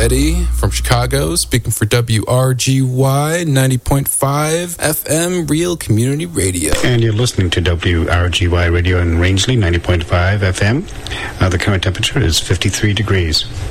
Eddie from Chicago, speaking for WRGY 90.5 FM Real Community Radio. And you're listening to WRGY Radio in Rangeley 90.5 FM. The current temperature is 53 degrees.